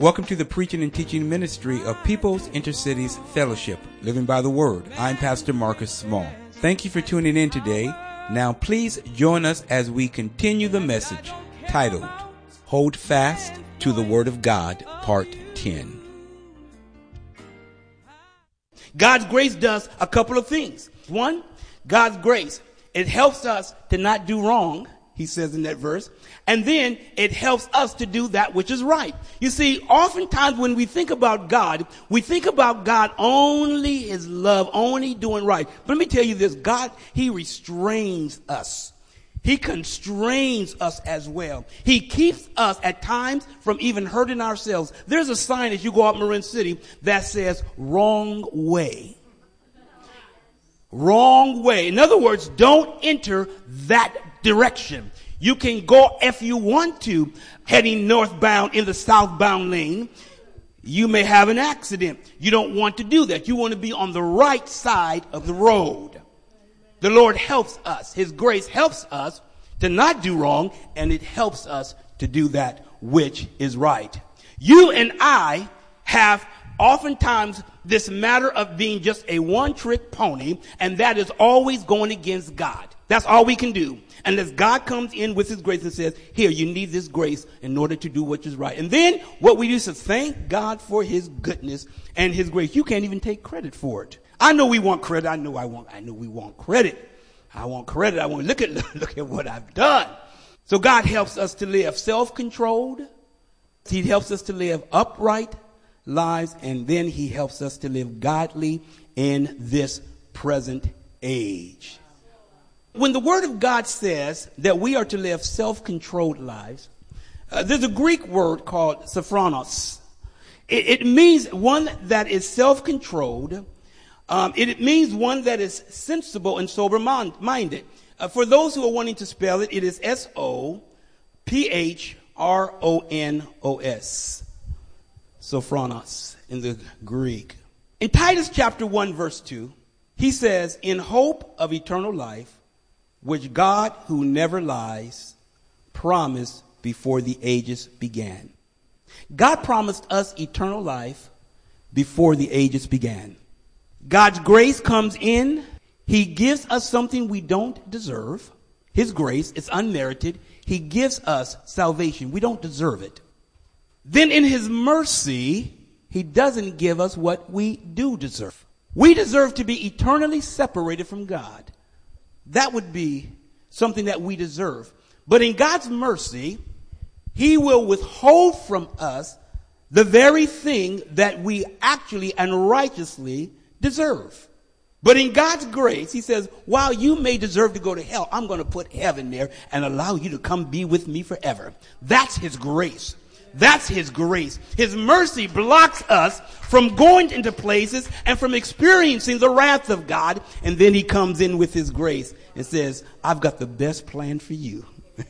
Welcome to the preaching and teaching ministry of People's Intercities Fellowship, Living by the Word. I'm Pastor Marcus Small. Thank you for tuning in today. Now please join us as we continue the message titled, Hold Fast to the Word of God, Part 10. God's grace does a couple of things. One, God's grace, it helps us to not do wrong, he says in that verse. And then it helps us to do that which is right. You see, oftentimes when we think about God only his love, only doing right. But let me tell you this, God, he restrains us. He constrains us as well. He keeps us at times from even hurting ourselves. There's a sign as you go out Marin City that says wrong way. Wrong way. In other words, don't enter that direction. You can go if you want to, heading northbound in the southbound lane. You may have an accident. You don't want to do that. You want to be on the right side of the road. The Lord helps us. His grace helps us to not do wrong, and it helps us to do that which is right. You and I have oftentimes this matter of being just a one-trick pony, and that is always going against God. That's all we can do. Unless God comes in with his grace and says, here, you need this grace in order to do what is right. And then what we do is thank God for his goodness and his grace. You can't even take credit for it. I know we want credit. I know we want credit. I want credit. I want look at what I've done. So God helps us to live self-controlled. He helps us to live upright lives, and then he helps us to live godly in this present age. When the Word of God says that we are to live self-controlled lives, there's a Greek word called sophronos. It means one that is self-controlled. It means one that is sensible and sober-minded. For those who are wanting to spell it, it is S-O-P-H-R-O-N-O-S. Sophronos in the Greek. In Titus chapter 1 verse 2, he says, in hope of eternal life, which God, who never lies, promised before the ages began. God promised us eternal life before the ages began. God's grace comes in. He gives us something we don't deserve. His grace is unmerited. He gives us salvation. We don't deserve it. Then in his mercy, he doesn't give us what we do deserve. We deserve to be eternally separated from God. That would be something that we deserve. But in God's mercy, he will withhold from us the very thing that we actually and righteously deserve. But in God's grace, he says, while you may deserve to go to hell, I'm going to put heaven there and allow you to come be with me forever. That's his grace. That's his grace. His mercy blocks us from going into places and from experiencing the wrath of God. And then he comes in with his grace and says, I've got the best plan for you.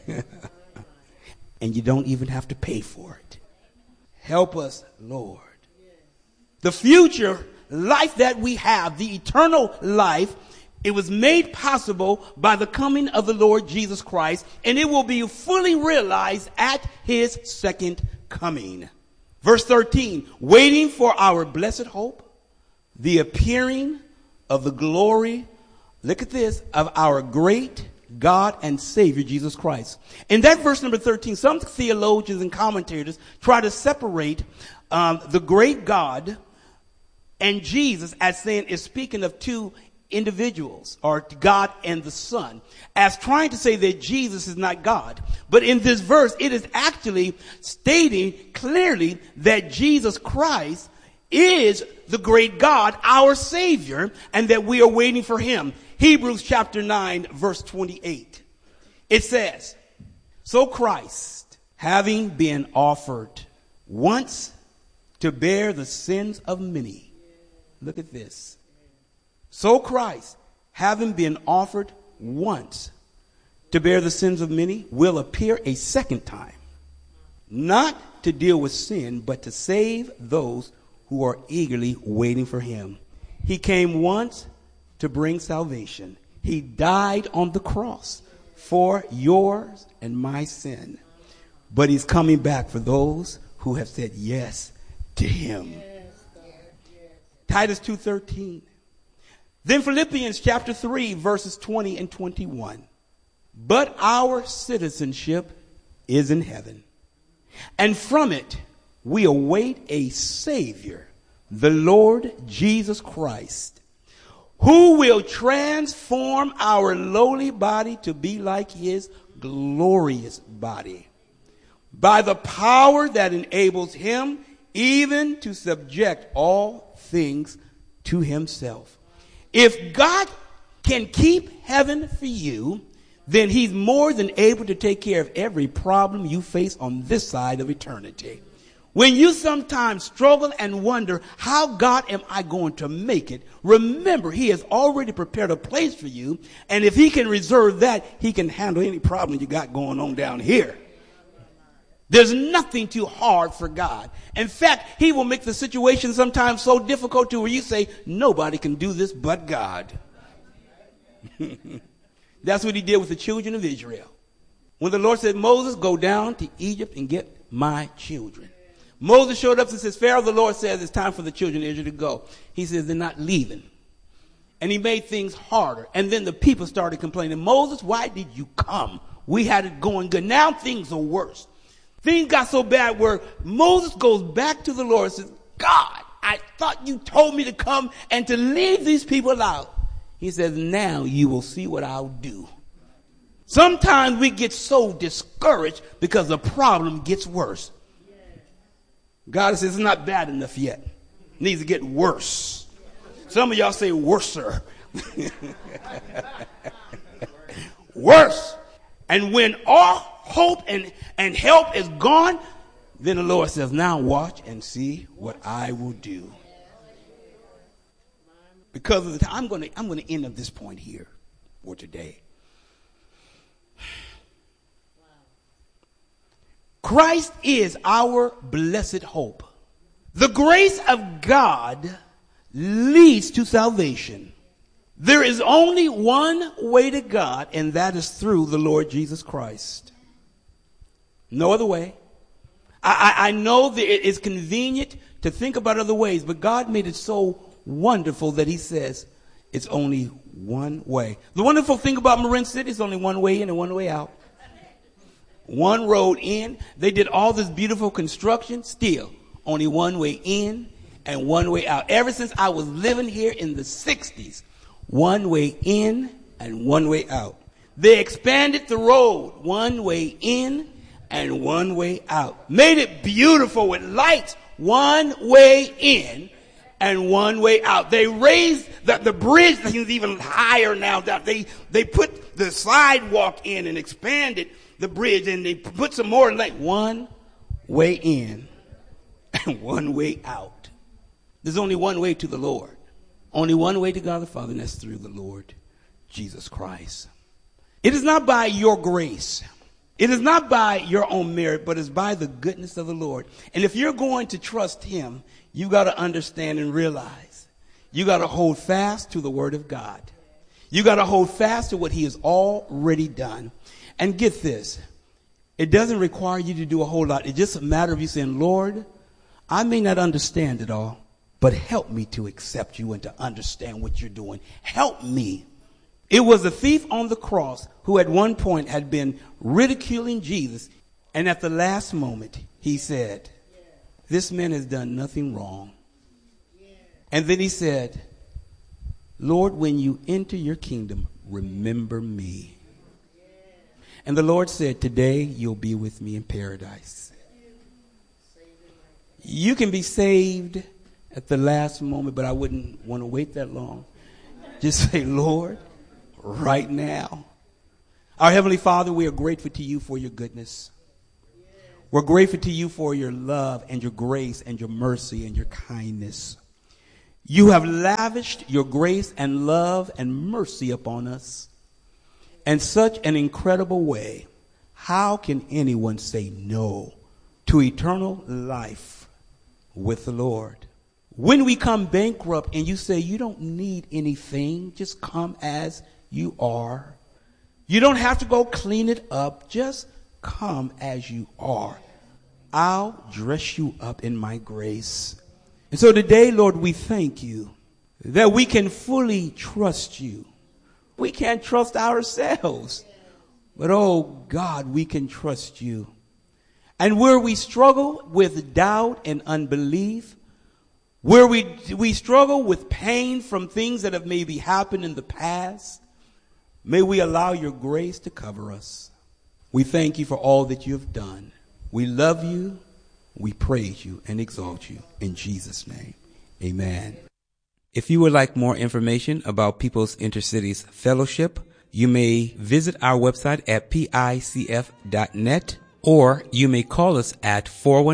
And you don't even have to pay for it. Help us, Lord. The future life that we have, the eternal life, it was made possible by the coming of the Lord Jesus Christ, and it will be fully realized at his second coming. Verse 13, waiting for our blessed hope, the appearing of the glory, look at this, of our great God and Savior Jesus Christ. In that verse number 13, some theologians and commentators try to separate the great God and Jesus as saying is speaking of two individuals, or God and the Son, as trying to say that Jesus is not God. But in this verse, it is actually stating clearly that Jesus Christ is the great God, our Savior, and that we are waiting for him. Hebrews chapter 9, verse 28. It says, so Christ, having been offered once to bear the sins of many. Look at this. So Christ, having been offered once to bear the sins of many, will appear a second time, not to deal with sin, but to save those who are eagerly waiting for him. He came once to bring salvation. He died on the cross for yours and my sin. But he's coming back for those who have said yes to him. Titus 2:13. Then Philippians chapter 3, verses 20 and 21. But our citizenship is in heaven, and from it we await a Savior, the Lord Jesus Christ, who will transform our lowly body to be like his glorious body, by the power that enables him even to subject all things to himself. If God can keep heaven for you, then he's more than able to take care of every problem you face on this side of eternity. When you sometimes struggle and wonder, how God am I going to make it? Remember, he has already prepared a place for you. And if he can reserve that, he can handle any problem you got going on down here. There's nothing too hard for God. In fact, he will make the situation sometimes so difficult to where you say, nobody can do this but God. That's what he did with the children of Israel. When the Lord said, Moses, go down to Egypt and get my children. Moses showed up and says, Pharaoh, the Lord says it's time for the children of Israel to go. He says, they're not leaving. And he made things harder. And then the people started complaining, Moses, why did you come? We had it going good. Now things are worse. Things got so bad where Moses goes back to the Lord and says, God, I thought you told me to come and to leave these people out. He says, now you will see what I'll do. Sometimes we get so discouraged because the problem gets worse. God says it's not bad enough yet. It needs to get worse. Some of y'all say worser. Worse. And when all hope and help is gone, then the Lord says, now watch and see what I will do. Because of the time, I'm going to end at this point here for today. Christ is our blessed hope. The grace of God leads to salvation. There is only one way to God, and that is through the Lord Jesus Christ. No other way. I know that it is convenient to think about other ways, but God made it so wonderful that he says it's only one way. The wonderful thing about Marin City is only one way in and one way out. One road in. They did all this beautiful construction. Still, only one way in and one way out. Ever since I was living here in the 60s, one way in and one way out. They expanded the road, one way in and one way out. Made it beautiful with lights, one way in and one way out. They raised the bridge is even higher now. They put the sidewalk in and expanded the bridge, and they put some more like one way in and one way out. There's only one way to the Lord. Only one way to God the Father, and that's through the Lord Jesus Christ. It is not by your grace. It is not by your own merit, but it's by the goodness of the Lord. And if you're going to trust him, you got to understand and realize you got to hold fast to the word of God. You got to hold fast to what he has already done. And get this, it doesn't require you to do a whole lot. It's just a matter of you saying, Lord, I may not understand it all, but help me to accept you and to understand what you're doing. Help me. It was the thief on the cross who at one point had been ridiculing Jesus. And at the last moment, he said, this man has done nothing wrong. And then he said, Lord, when you enter your kingdom, remember me. And the Lord said, today you'll be with me in paradise. You can be saved at the last moment, but I wouldn't want to wait that long. Just say, Lord, right now. Our Heavenly Father, we are grateful to you for your goodness. We're grateful to you for your love and your grace and your mercy and your kindness. You have lavished your grace and love and mercy upon us in such an incredible way. How can anyone say no to eternal life with the Lord? When we come bankrupt and you say you don't need anything, just come as you are. You don't have to go clean it up. Just come as you are. I'll dress you up in my grace. And so today, Lord, we thank you that we can fully trust you. We can't trust ourselves. But, oh, God, we can trust you. And where we struggle with doubt and unbelief, where we struggle with pain from things that have maybe happened in the past, may we allow your grace to cover us. We thank you for all that you have done. We love you, we praise you, and exalt you. In Jesus' name, amen. If you would like more information about People's Intercities Fellowship, you may visit our website at picf.net, or you may call us at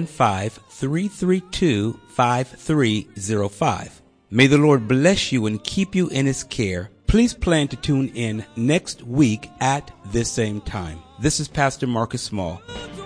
415-332-5305. May the Lord bless you and keep you in his care. Please plan to tune in next week at this same time. This is Pastor Marcus Small.